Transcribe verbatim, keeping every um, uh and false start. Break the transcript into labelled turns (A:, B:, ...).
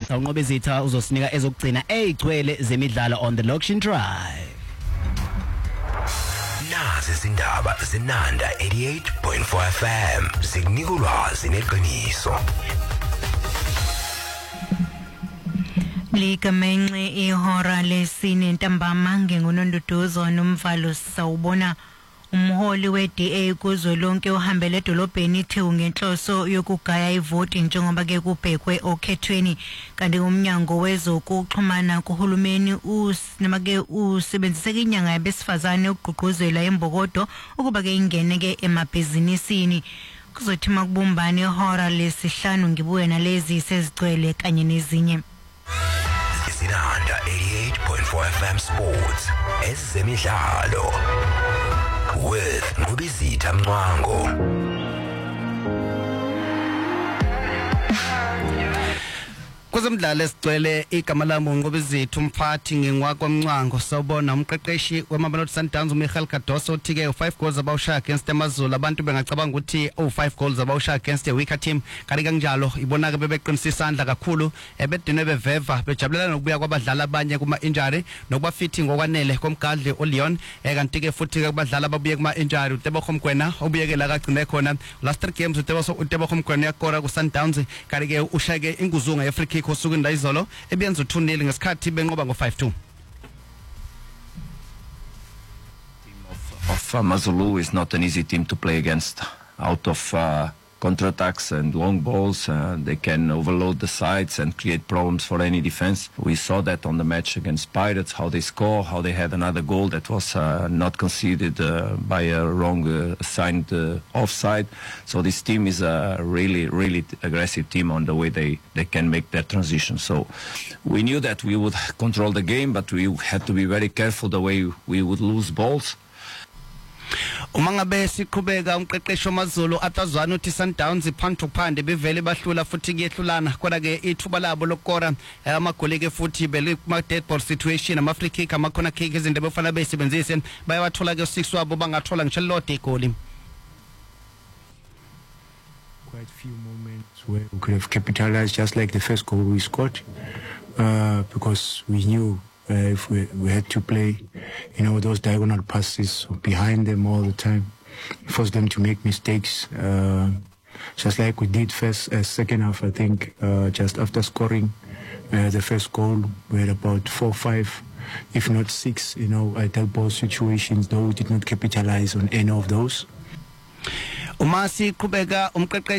A: unqobe izitha uzosinika ezokugcina ezigcwele zemidlalo on the Lokshin Drive.
B: Nazi izindaba zinanda eighty-eight point four F M zikunika ulwazi neqiniso.
C: Liga menxe ihora lesine ntambama ngengononduduzo nomvalo sawubona umholi we-D A kuzolonke uhambele edolobheni iTheku ngenhloso yokugaya ivoti njengoba ke kubhekwe okhethweni kanti umnyango wezokuxhumana kuhulumeni usinama ke usebenziseka inyanga yabesifazane ukugqugquzela embokodo ukuba ke ingene ke emabhizinisini kuzothima kubumbana ihora lesihlanu ngibuye nalezi sezigcwele kanye nezinye.
B: Isinanda eighty-eight point four F M Sports ezemidlalo with Ngubizitha Mncwango.
A: Kwezemidlalo esigcwele igama lami Ngubizitha umphathi ngingwakwa Mncwango sawubona umqeqeshi weMamelodi Sundowns uMichael Kadoso uthike u-five goals abawusha against eMazulu abantu bengacabanga ukuthi u-five goals abawusha against a weaker team kanti kanjalo ibonaka bebeqinisa isandla kakhulu ebedinwe beveva bejabulela nokubuya kwabadlali abanye kuma injury nokuba fitting ngokwanele komgadli uLeon kanti ke futhi kubadlali ababuye kuma injury uTebogo Mgwena obuyekela kagcine khona last three games uTebogo Mgwena yakora ku Sundowns kanti ke ushayeke inguzunga yeAfrica kosukwini izolo ebenza u-two nil ngesikhathi benqoba ngo-five two.
D: Of uh, Mazulu is not an easy team to play against. Out of uh, counterattacks and long balls, uh, they can overload the sides and create problems for any defense. We saw that on the match against Pirates, how they score, how they had another goal that was uh, not conceded uh, by a wrong uh, assigned uh, offside. So this team is a really, really aggressive team on the way they, they can make their transition. So we knew that we would control the game, but we had to be very careful the way we would lose balls.
A: Uma ngabe siqhubeka umqeqeshi wamaZulu atazwana uthi Sundowns iphantu phande bevele bahlula futhi kuyehlulana kodwa ke ithuba labo lokora amagoli ke futhi bele kuma dead ball situation ama free kick ama corner kick izinto befana besebenzise bayawathola ke six wabo bangathola ngisho lodwa igoli.
E: Quite few moments where we could have capitalized just like the first goal we scored uh, because we knew Uh, if we, we had to play, you know, those diagonal passes behind them all the time, force them to make mistakes, uh, just like we did first, uh, second half, I think, uh, just after scoring uh, the first goal, we had about four, five, if not six, you know, ideal ball situations, though we did not capitalize on any of those.
A: Uma siqhubeka umqeqeshi